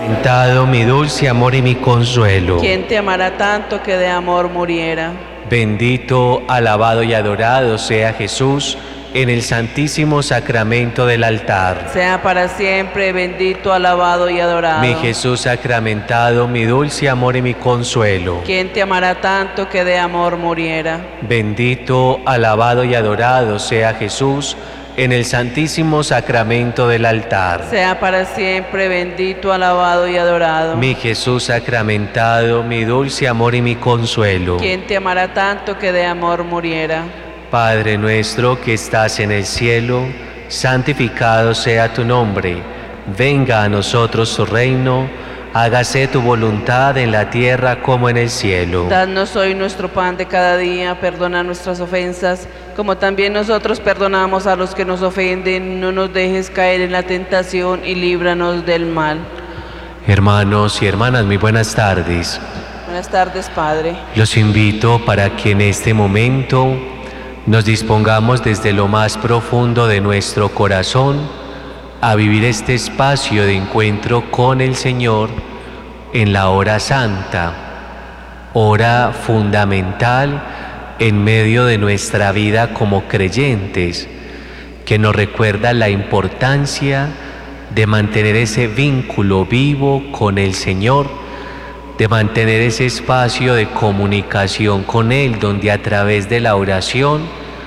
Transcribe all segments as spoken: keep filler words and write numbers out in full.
Sacramentado mi dulce amor y mi consuelo. ¿Quién te amará tanto que de amor muriera? Bendito, alabado y adorado sea Jesús en el santísimo sacramento del altar. Sea para siempre bendito, alabado y adorado. Mi Jesús sacramentado, mi dulce amor y mi consuelo. ¿Quién te amará tanto que de amor muriera? Bendito, alabado y adorado sea Jesús en el santísimo sacramento del altar. Sea para siempre bendito, alabado y adorado. Mi Jesús sacramentado, mi dulce amor y mi consuelo. ¿Quién te amará tanto que de amor muriera? Padre nuestro que estás en el cielo, santificado sea tu nombre. Venga a nosotros tu reino, hágase tu voluntad en la tierra como en el cielo. Danos hoy nuestro pan de cada día, perdona nuestras ofensas, como también nosotros perdonamos a los que nos ofenden. No nos dejes caer en la tentación y líbranos del mal. Hermanos y hermanas, muy buenas tardes. Buenas tardes, Padre. Los invito para que en este momento nos dispongamos desde lo más profundo de nuestro corazón a vivir este espacio de encuentro con el Señor en la hora santa, hora fundamental en medio de nuestra vida como creyentes, que nos recuerda la importancia de mantener ese vínculo vivo con el Señor, de mantener ese espacio de comunicación con Él, donde a través de la oración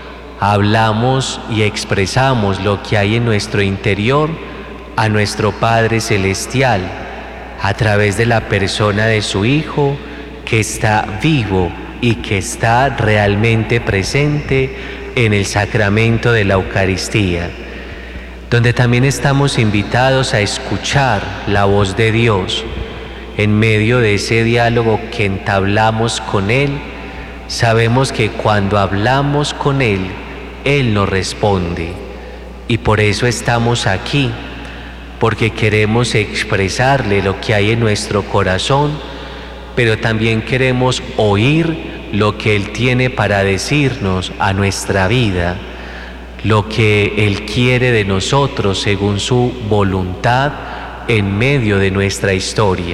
hablamos y expresamos lo que hay en nuestro interior a nuestro Padre Celestial, a través de la persona de su Hijo, que está vivo y que está realmente presente en el sacramento de la Eucaristía, donde también estamos invitados a escuchar la voz de Dios. En medio de ese diálogo que entablamos con Él, sabemos que cuando hablamos con Él, Él nos responde. Y por eso estamos aquí, porque queremos expresarle lo que hay en nuestro corazón, pero también queremos oír lo que Él tiene para decirnos a nuestra vida, lo que Él quiere de nosotros según su voluntad en medio de nuestra historia.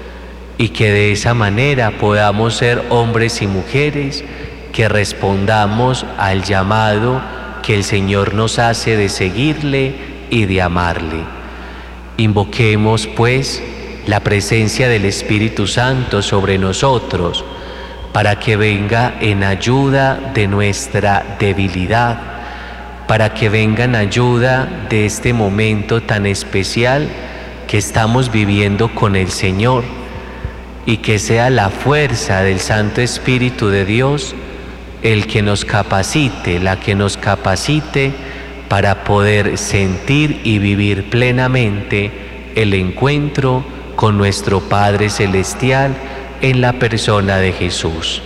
Y que de esa manera podamos ser hombres y mujeres que respondamos al llamado que el Señor nos hace de seguirle y de amarle. Invoquemos, pues, la presencia del Espíritu Santo sobre nosotros, para que venga en ayuda de nuestra debilidad, para que venga en ayuda de este momento tan especial que estamos viviendo con el Señor, y que sea la fuerza del Santo Espíritu de Dios el que nos capacite, la que nos capacite para poder sentir y vivir plenamente el encuentro con nuestro Padre Celestial en la persona de Jesús.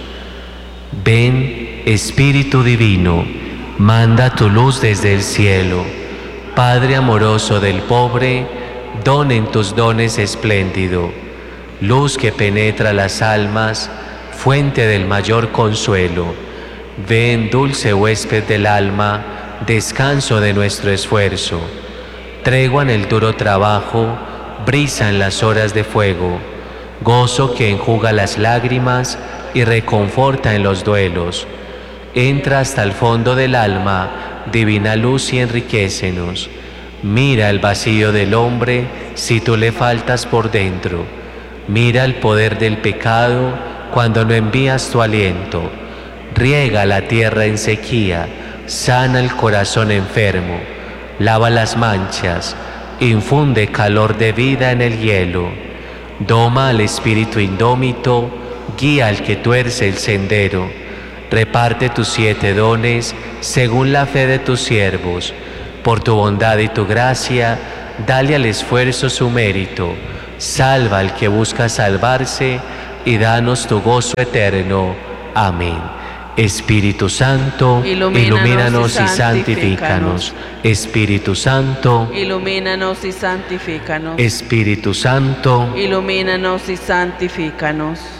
Ven, Espíritu Divino, manda tu luz desde el cielo. Padre amoroso del pobre, don en tus dones espléndido, luz que penetra las almas, fuente del mayor consuelo. Ven, dulce huésped del alma, descanso de nuestro esfuerzo, tregua en el duro trabajo, brisa en las horas de fuego, gozo que enjuga las lágrimas y reconforta en los duelos. Entra hasta el fondo del alma, divina luz, y enriquécenos. Mira el vacío del hombre si tú le faltas por dentro. Mira el poder del pecado cuando no envías tu aliento. Riega la tierra en sequía, sana el corazón enfermo, lava las manchas, infunde calor de vida en el hielo, doma al espíritu indómito, guía al que tuerce el sendero, reparte tus siete dones según la fe de tus siervos. Por tu bondad y tu gracia, dale al esfuerzo su mérito, salva al que busca salvarse y danos tu gozo eterno. Amén. Espíritu Santo, ilumínanos, ilumínanos y, y santifícanos. Espíritu Santo, ilumínanos y santifícanos. Espíritu Santo, ilumínanos y santifícanos.